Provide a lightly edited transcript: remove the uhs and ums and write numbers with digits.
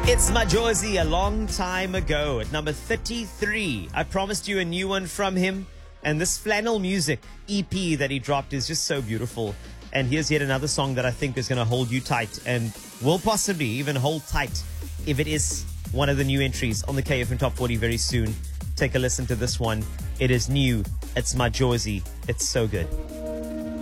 It's Majozi a long time ago at number 33. I promised you a new one from him. And this Flannel Music EP that he dropped is just so beautiful. And here's yet another song that I think is going to hold you tight and will possibly even hold tight if it is one of the new entries on the KFM Top 40 very soon. Take a listen to this one. It is new. It's Majozi. It's so good.